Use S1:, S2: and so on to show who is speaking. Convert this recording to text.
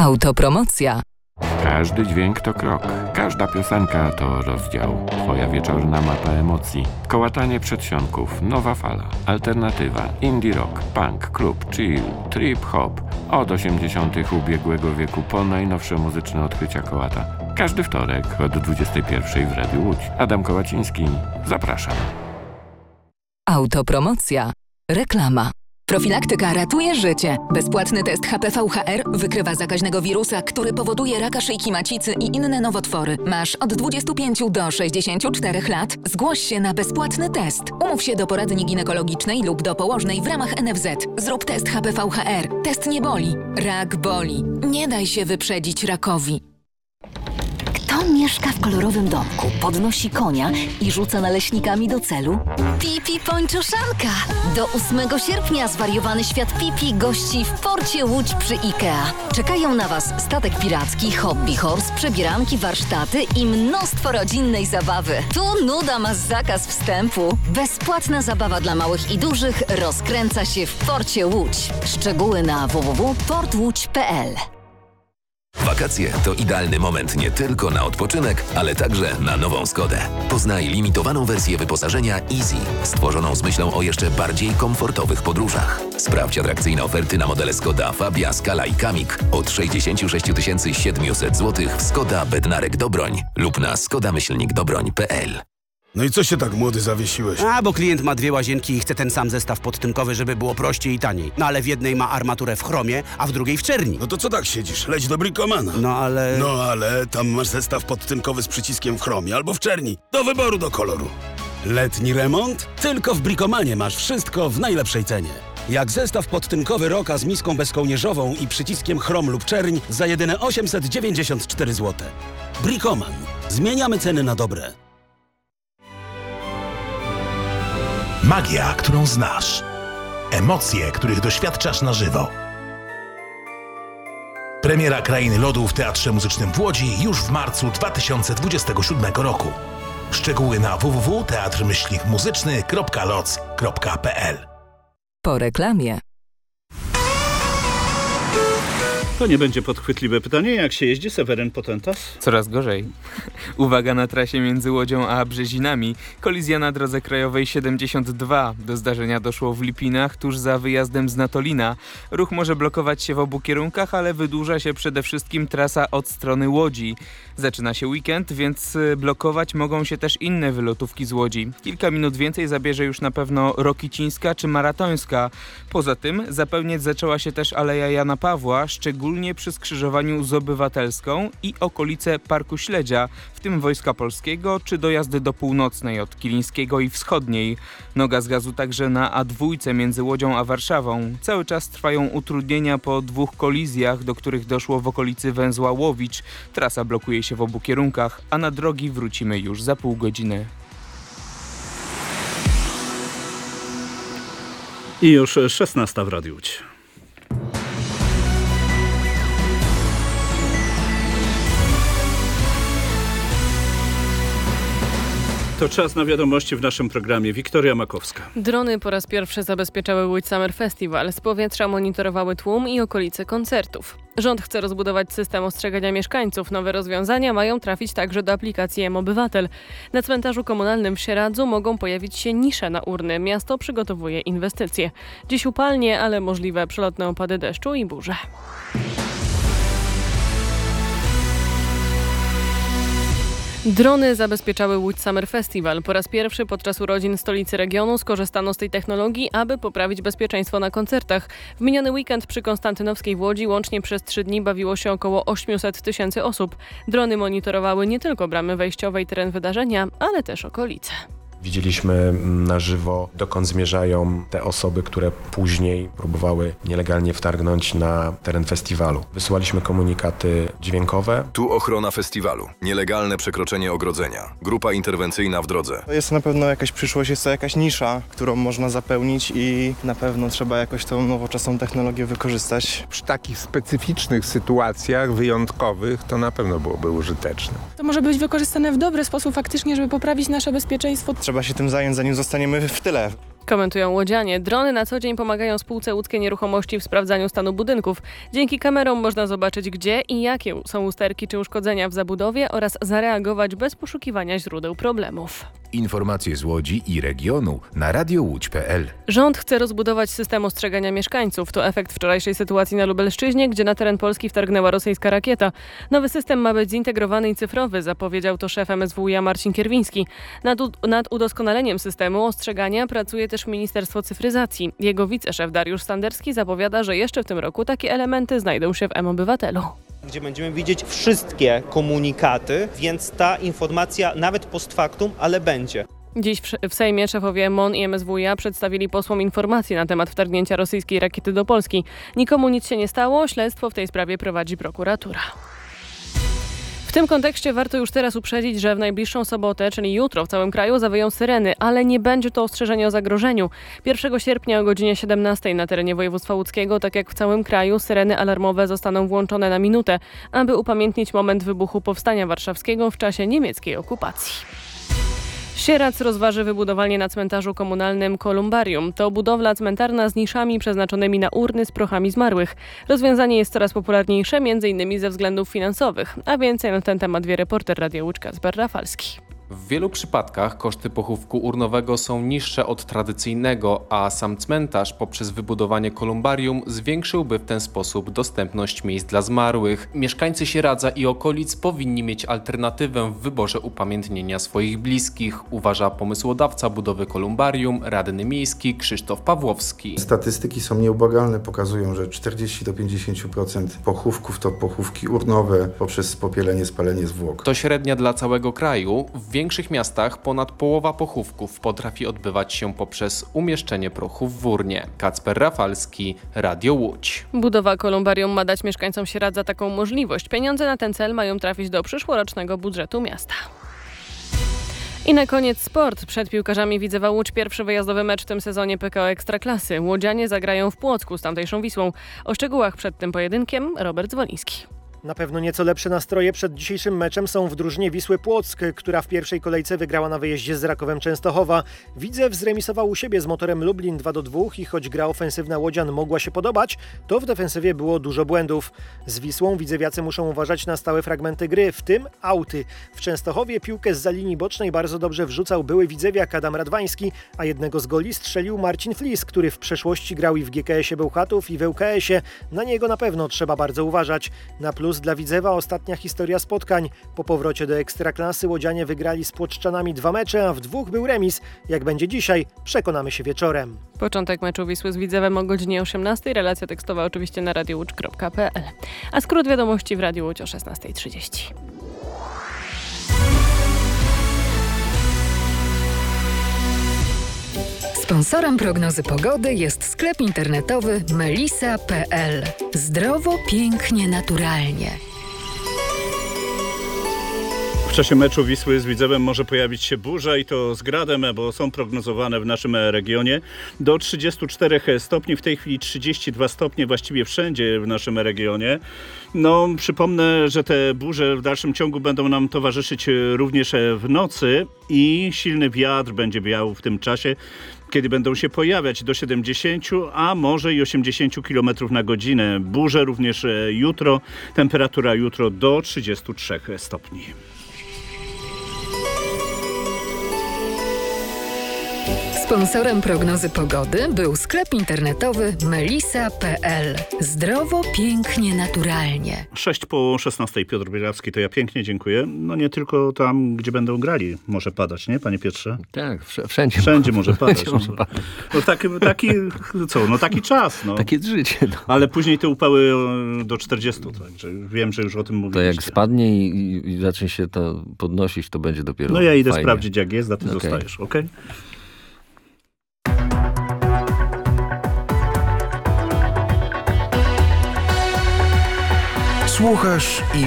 S1: Autopromocja.
S2: Każdy dźwięk to krok, każda piosenka to rozdział. Twoja wieczorna mapa emocji. Kołatanie przedsionków, nowa fala, alternatywa, indie rock, punk, klub, chill, trip hop. Od 80. ubiegłego wieku po najnowsze muzyczne odkrycia kołata. Każdy wtorek od 21 w Radiu Łódź. Adam Kołaciński, zapraszam.
S1: Autopromocja. Reklama.
S3: Profilaktyka ratuje życie. Bezpłatny test HPV-HR wykrywa zakaźnego wirusa, który powoduje raka szyjki macicy i inne nowotwory. Masz od 25 do 64 lat? Zgłoś się na bezpłatny test. Umów się do poradni ginekologicznej lub do położnej w ramach NFZ. Zrób test HPV-HR. Test nie boli. Rak boli. Nie daj się wyprzedzić rakowi.
S4: Kto mieszka w kolorowym domku, podnosi konia i rzuca naleśnikami do celu? Pipi Pończoszanka! Do 8 sierpnia zwariowany świat Pipi gości w porcie Łódź przy IKEA. Czekają na Was statek piracki, hobby horse, przebieranki, warsztaty i mnóstwo rodzinnej zabawy. Tu nuda ma zakaz wstępu. Bezpłatna zabawa dla małych i dużych rozkręca się w porcie Łódź. Szczegóły na www.portłódź.pl.
S5: Wakacje to idealny moment nie tylko na odpoczynek, ale także na nową Skodę. Poznaj limitowaną wersję wyposażenia Easy, stworzoną z myślą o jeszcze bardziej komfortowych podróżach. Sprawdź atrakcyjne oferty na modele Skoda Fabia, Scala i Kamik od 66 700 zł w Skoda Bednarek Dobroń lub na skoda-dobroń.pl.
S6: No i co się tak młody zawiesiłeś?
S7: Bo klient ma 2 łazienki i chce ten sam zestaw podtynkowy, żeby było prościej i taniej. No ale w jednej ma armaturę w chromie, a w drugiej w czerni.
S6: No to co tak siedzisz? Leć do Bricomana.
S7: No ale
S6: tam masz zestaw podtynkowy z przyciskiem w chromie albo w czerni. Do wyboru, do koloru. Letni remont? Tylko w Bricomanie masz wszystko w najlepszej cenie. Jak zestaw podtynkowy Roka z miską bezkołnierzową i przyciskiem chrom lub czerń za jedyne 894 zł. Bricoman. Zmieniamy ceny na dobre.
S8: Magia, którą znasz. Emocje, których doświadczasz na żywo. Premiera Krainy Lodu w Teatrze Muzycznym w Łodzi już w marcu 2027 roku. Szczegóły na www.teatr-muzyczny.loc.pl.
S1: Po reklamie.
S9: To nie będzie podchwytliwe pytanie. Jak się jeździ, Seweryn Potentas?
S10: Coraz gorzej. Uwaga na trasie między Łodzią a Brzezinami. Kolizja na drodze krajowej 72. Do zdarzenia doszło w Lipinach, tuż za wyjazdem z Natolina. Ruch może blokować się w obu kierunkach, ale wydłuża się przede wszystkim trasa od strony Łodzi. Zaczyna się weekend, więc blokować mogą się też inne wylotówki z Łodzi. Kilka minut więcej zabierze już na pewno Rokicińska czy Maratońska. Poza tym zapełniać zaczęła się też Aleja Jana Pawła, szczególnie przy skrzyżowaniu z Obywatelską i okolice Parku Śledzia, w tym Wojska Polskiego, czy dojazdy do Północnej od Kilińskiego i Wschodniej. Noga z gazu także na A2 między Łodzią a Warszawą. Cały czas trwają utrudnienia po 2 kolizjach, do których doszło w okolicy węzła Łowicz. Trasa blokuje się w obu kierunkach, a na drogi wrócimy już za pół godziny.
S9: I już 16 w Radiu Łódź. To czas na wiadomości w naszym programie. Wiktoria Makowska.
S11: Drony po raz pierwszy zabezpieczały Łódź Summer Festival. Z powietrza monitorowały tłum i okolice koncertów. Rząd chce rozbudować system ostrzegania mieszkańców. Nowe rozwiązania mają trafić także do aplikacji M-Obywatel. Na cmentarzu komunalnym w Sieradzu mogą pojawić się nisze na urny. Miasto przygotowuje inwestycje. Dziś upalnie, ale możliwe przelotne opady deszczu i burze. Drony zabezpieczały Łódź Summer Festival. Po raz pierwszy podczas urodzin stolicy regionu skorzystano z tej technologii, aby poprawić bezpieczeństwo na koncertach. W miniony weekend przy Konstantynowskiej w Łodzi łącznie przez 3 dni bawiło się około 800 000 osób. Drony monitorowały nie tylko bramy wejściowe i teren wydarzenia, ale też okolice.
S12: Widzieliśmy na żywo, dokąd zmierzają te osoby, które później próbowały nielegalnie wtargnąć na teren festiwalu. Wysyłaliśmy komunikaty dźwiękowe.
S13: Tu ochrona festiwalu. Nielegalne przekroczenie ogrodzenia. Grupa interwencyjna w drodze.
S14: Jest to na pewno jakaś przyszłość, jest to jakaś nisza, którą można zapełnić i na pewno trzeba jakoś tą nowoczesną technologię wykorzystać.
S15: Przy takich specyficznych sytuacjach wyjątkowych to na pewno byłoby użyteczne.
S16: To może być wykorzystane w dobry sposób faktycznie, żeby poprawić nasze bezpieczeństwo.
S14: Trzeba się tym zająć, zanim zostaniemy w tyle.
S11: Komentują łodzianie. Drony na co dzień pomagają spółce Łódzkie Nieruchomości w sprawdzaniu stanu budynków. Dzięki kamerom można zobaczyć, gdzie i jakie są usterki czy uszkodzenia w zabudowie oraz zareagować bez poszukiwania źródeł problemów.
S16: Informacje z Łodzi i regionu na radiołódź.pl.
S11: Rząd chce rozbudować system ostrzegania mieszkańców. To efekt wczorajszej sytuacji na Lubelszczyźnie, gdzie na teren Polski wtargnęła rosyjska rakieta. Nowy system ma być zintegrowany i cyfrowy, zapowiedział to szef MSWiA Marcin Kierwiński. Nad udoskonaleniem systemu ostrzegania pracuje też Ministerstwo Cyfryzacji. Jego wiceszef Dariusz Sanderski zapowiada, że jeszcze w tym roku takie elementy znajdą się w mObywatelu.
S17: Gdzie będziemy widzieć wszystkie komunikaty, więc ta informacja nawet post factum, ale będzie.
S11: Dziś w Sejmie szefowie MON i MSWiA przedstawili posłom informacje na temat wtargnięcia rosyjskiej rakiety do Polski. Nikomu nic się nie stało, śledztwo w tej sprawie prowadzi prokuratura. W tym kontekście warto już teraz uprzedzić, że w najbliższą sobotę, czyli jutro w całym kraju zawyją syreny, ale nie będzie to ostrzeżenie o zagrożeniu. 1 sierpnia o godzinie 17 na terenie województwa łódzkiego, tak jak w całym kraju, syreny alarmowe zostaną włączone na minutę, aby upamiętnić moment wybuchu Powstania Warszawskiego w czasie niemieckiej okupacji. Sierac rozważy wybudowanie na cmentarzu komunalnym Kolumbarium. To budowla cmentarna z niszami przeznaczonymi na urny z prochami zmarłych. Rozwiązanie jest coraz popularniejsze, m.in. ze względów finansowych. A więcej na ten temat wie reporter Radia Łódź Kacper Rafalski.
S18: W wielu przypadkach koszty pochówku urnowego są niższe od tradycyjnego, a sam cmentarz poprzez wybudowanie kolumbarium zwiększyłby w ten sposób dostępność miejsc dla zmarłych. Mieszkańcy Sieradza i okolic powinni mieć alternatywę w wyborze upamiętnienia swoich bliskich, uważa pomysłodawca budowy kolumbarium, radny miejski Krzysztof Pawłowski.
S19: Statystyki są nieubłagalne, pokazują, że 40-50% pochówków to pochówki urnowe poprzez spopielenie, spalenie zwłok.
S18: To średnia dla całego kraju. W większych miastach ponad połowa pochówków potrafi odbywać się poprzez umieszczenie prochów w urnie. Kacper Rafalski, Radio Łódź.
S11: Budowa kolumbarium ma dać mieszkańcom Sieradza taką możliwość. Pieniądze na ten cel mają trafić do przyszłorocznego budżetu miasta. I na koniec sport. Przed piłkarzami Widzewa Łódź pierwszy wyjazdowy mecz w tym sezonie PKO Ekstraklasy. Łodzianie zagrają w Płocku z tamtejszą Wisłą. O szczegółach przed tym pojedynkiem Robert Zwoliński.
S20: Na pewno nieco lepsze nastroje przed dzisiejszym meczem są w drużynie Wisły Płock, która w pierwszej kolejce wygrała na wyjeździe z Rakowem Częstochowa. Widzew zremisował u siebie z Motorem Lublin 2-2 i choć gra ofensywna Łodzian mogła się podobać, to w defensywie było dużo błędów. Z Wisłą widzewiacy muszą uważać na stałe fragmenty gry, w tym auty. W Częstochowie piłkę zza linii bocznej bardzo dobrze wrzucał były widzewiak Adam Radwański, a jednego z goli strzelił Marcin Flis, który w przeszłości grał i w GKS-ie Bełchatów i w ŁKS-ie. Na niego na pewno trzeba bardzo uważać. Na plus dla Widzewa ostatnia historia spotkań. Po powrocie do Ekstraklasy Łodzianie wygrali z Płoczczanami 2 mecze, a w 2 był remis. Jak będzie dzisiaj, przekonamy się wieczorem.
S11: Początek meczu Wisły z Widzewem o godzinie 18. Relacja tekstowa oczywiście na radiołódź.pl. A skrót wiadomości w Radiu Łódź o 16:30.
S3: Sponsorem prognozy pogody jest sklep internetowy melisa.pl. Zdrowo, pięknie, naturalnie.
S9: W czasie meczu Wisły z Widzewem może pojawić się burza i to z gradem, bo są prognozowane w naszym regionie do 34 stopni. W tej chwili 32 stopnie właściwie wszędzie w naszym regionie. No, przypomnę, że te burze w dalszym ciągu będą nam towarzyszyć również w nocy i silny wiatr będzie wiał w tym czasie, kiedy będą się pojawiać do 70, a może i 80 km na godzinę. Burze również jutro, temperatura jutro do 33 stopni.
S3: Sponsorem prognozy pogody był sklep internetowy melisa.pl. Zdrowo, pięknie, naturalnie.
S9: 6:16. Piotr Bielawski, to ja pięknie dziękuję. No nie tylko tam, gdzie będą grali, może padać, nie, panie Piotrze?
S21: Tak, wszędzie.
S9: Wszędzie może padać.
S21: Wszędzie może padać.
S9: No taki czas. No.
S21: Takie jest życie. No.
S9: Ale później te upały do 40, także wiem, że już o tym mówiliście.
S21: To jak spadnie i zacznie się to podnosić, to będzie dopiero
S9: No ja idę
S21: fajnie
S9: sprawdzić, jak jest, a ty zostajesz, okej?
S16: Słuchasz i